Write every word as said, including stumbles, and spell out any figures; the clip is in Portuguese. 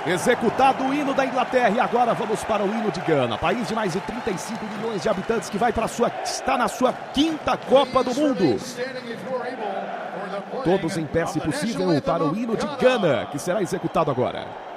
Executado o hino da Inglaterra e agora vamos para o hino de Gana, país de mais de trinta e cinco milhões de habitantes que vai para sua, está na sua quinta Copa do Mundo. Todos em pé, se possível, para o hino de Gana, que será executado agora.